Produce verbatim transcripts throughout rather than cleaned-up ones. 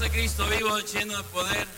de Cristo vivo, lleno de poder.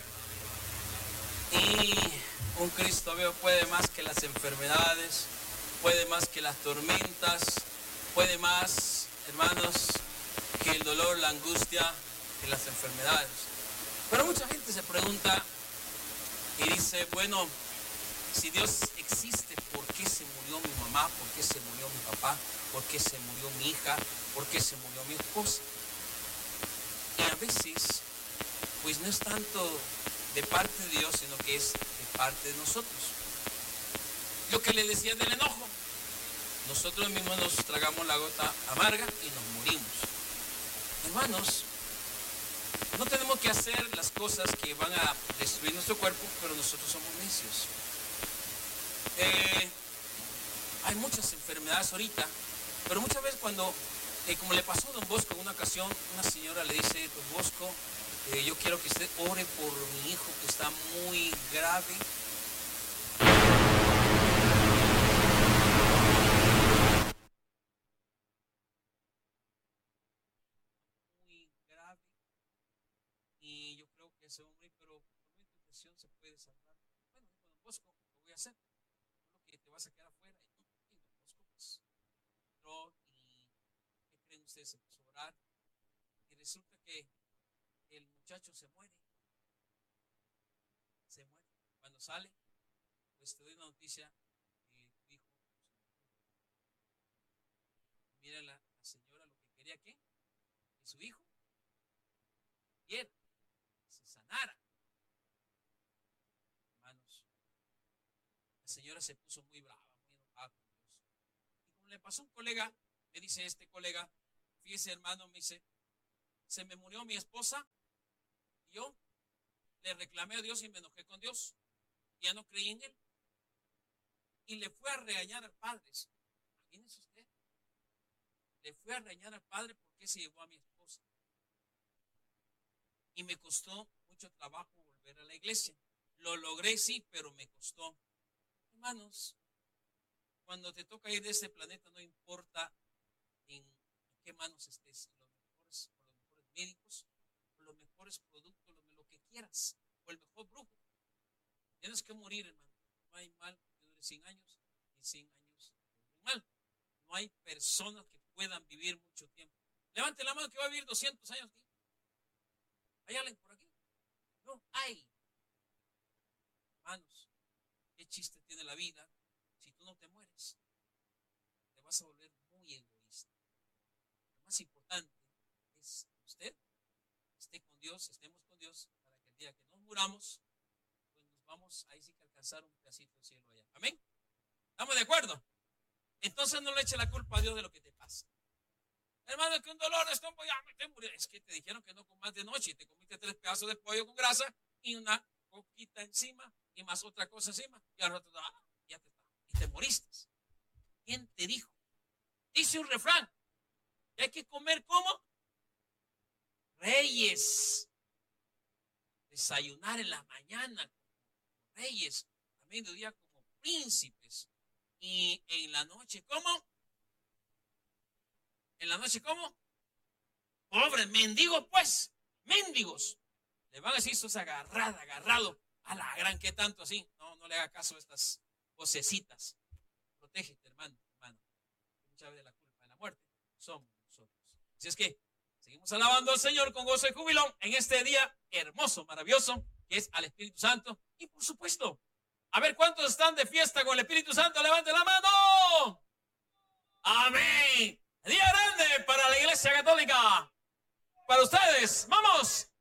Y un Cristo vivo puede más que las enfermedades, puede más que las tormentas, puede más, hermanos, que el dolor, la angustia, que las enfermedades. Pero mucha gente se pregunta y dice, bueno, si Dios existe, ¿por qué se murió mi mamá? ¿Por qué se murió mi papá? ¿Por qué se murió mi hija? ¿Por qué se murió mi esposa? Y a veces, pues no es tanto de parte de Dios, sino que es de parte de nosotros. Lo que le decía del enojo. Nosotros mismos nos tragamos la gota amarga y nos morimos. Hermanos, no tenemos que hacer las cosas que van a destruir nuestro cuerpo, pero nosotros somos necios. Eh, hay muchas enfermedades ahorita, pero muchas veces cuando, eh, como le pasó a don Bosco en una ocasión, una señora le dice, don Bosco, eh, yo quiero que usted ore por mi hijo que está muy grave. Muy grave. Y yo creo que se va a morir, pero por mi intercesión se puede salvar. Bueno, dijo don Bosco, lo voy a hacer. Solo que te vas a quedar afuera. Y, y don Bosco, pues, entró y, ¿qué creen ustedes? Se puso a orar. Y resulta que el muchacho se muere. Se muere. Cuando sale, pues te doy una noticia que tu hijo se murió. Mira la, la señora lo que quería que, que su hijo viera, se sanara. Hermanos, la señora se puso muy brava, muy enojada con Dios. Y como le pasó a un colega, me dice este colega, fíjese hermano, me dice, se me murió mi esposa y yo le reclamé a Dios y me enojé con Dios. Ya no creí en él. Y le fue a regañar al padre. Imagínese usted. Le fue a regañar al padre porque se llevó a mi esposa. Y me costó mucho trabajo volver a la iglesia. Lo logré, sí, pero me costó. Hermanos, cuando te toca ir de este planeta, no importa en, en qué manos estés, los mejores, o los mejores médicos, o los mejores productos, lo, lo que quieras, o el mejor brujo. Tienes que morir, hermano. No hay mal que dure cien años, ni cien años que dure mal. No hay personas que puedan vivir mucho tiempo. Levante la mano que va a vivir doscientos años aquí. ¿Hay alguien por aquí? No, hay. Hermanos, ¿qué chiste tiene la vida si tú no te mueres? Te vas a volver muy egoísta. Lo más importante es que usted esté con Dios, estemos con Dios, para que el día que nos muramos, pues nos vamos ahí sí que alcanzar un pedacito del cielo allá. ¿Amén? ¿Estamos de acuerdo? Entonces no le eche la culpa a Dios de lo que te pasa. Hermano, que un dolor de estómago, ya me estoy muriendo. Es que te dijeron que no comas de noche y te comiste tres pedazos de pollo con grasa y una coquita encima y más otra cosa encima. Y al rato, ah, ya te está. Y te moriste. ¿Quién te dijo? Dice un refrán. Que hay que comer como reyes. Desayunar en la mañana como reyes. A mediodía como príncipes. Y en la noche, ¿cómo? En la noche, ¿cómo? Pobres mendigos, pues. Mendigos. Le van a decir, sos agarrado, agarrado. A la gran, ¿qué tanto así? No, no le haga caso a estas vocecitas. Protégete, hermano, hermano. Mucha vez la culpa de la muerte somos nosotros. Así es que seguimos alabando al Señor con gozo y júbilo en este día hermoso, maravilloso, que es al Espíritu Santo. Y por supuesto, a ver cuántos están de fiesta con el Espíritu Santo. Levanten la mano. Amén. Día grande para la Iglesia Católica. Para ustedes. Vamos.